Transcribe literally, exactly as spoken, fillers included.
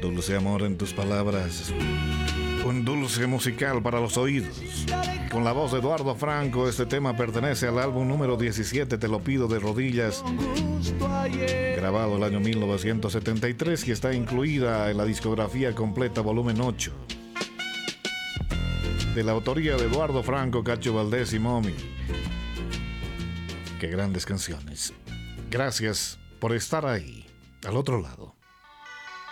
Dulce amor en tus palabras, un dulce musical para los oídos. Con la voz de Eduardo Franco, este tema pertenece al álbum número diecisiete, Te lo pido de rodillas, grabado el año mil novecientos setenta y tres, y está incluida en la discografía completa volumen ocho, de la autoría de Eduardo Franco, Cacho Valdés y Momi. Qué grandes canciones. Gracias por estar ahí, al otro lado.